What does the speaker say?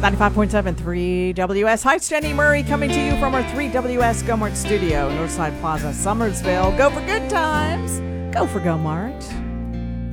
95.7 3WS. Hi, it's Jenny Murray coming to you from our 3WS Gomart studio, Northside Plaza, Summersville. Go for good times. Go for Gomart.